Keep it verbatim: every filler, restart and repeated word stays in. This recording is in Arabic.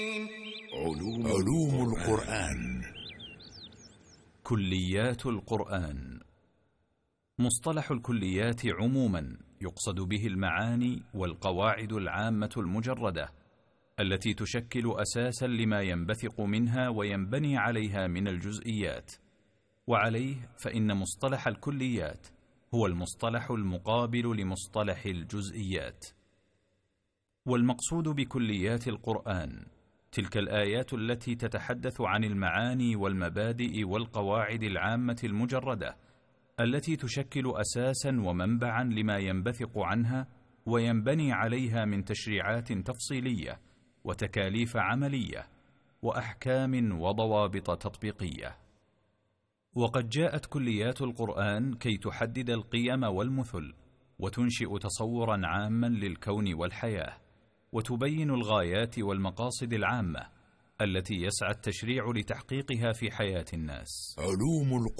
علوم, علوم القرآن. كليات القرآن. مصطلح الكليات عموما يقصد به المعاني والقواعد العامة المجردة التي تشكل أساسا لما ينبثق منها وينبني عليها من الجزئيات، وعليه فإن مصطلح الكليات هو المصطلح المقابل لمصطلح الجزئيات. والمقصود بكليات القرآن تلك الآيات التي تتحدث عن المعاني والمبادئ والقواعد العامة المجردة التي تشكل أساسا ومنبعا لما ينبثق عنها وينبني عليها من تشريعات تفصيلية وتكاليف عملية وأحكام وضوابط تطبيقية. وقد جاءت كليات القرآن كي تحدد القيم والمثل وتنشئ تصورا عاما للكون والحياة، وتبين الغايات والمقاصد العامة التي يسعى التشريع لتحقيقها في حياة الناس. علوم القرآن.